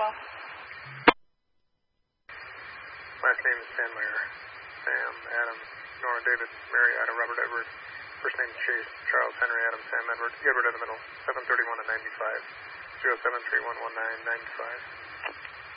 Last name is Sandmeyer. Sam, Adam, Nora, David, Mary, Ida, Robert, Edward. First name is Chase, Charles, Henry, Adam, Sam, Edward. Edward in the middle. 731 and 95. 07311995.